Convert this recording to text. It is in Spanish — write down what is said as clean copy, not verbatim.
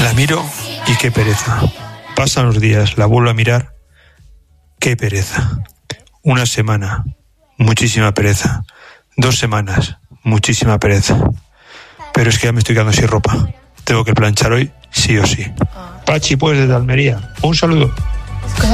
La miro y qué pereza. Pasan los días, la vuelvo a mirar, qué pereza. Una semana, muchísima pereza. 2 semanas, muchísima pereza. Pero es que ya me estoy quedando sin ropa. Tengo que planchar hoy, sí o sí. Pachi, pues, desde Almería. Un saludo.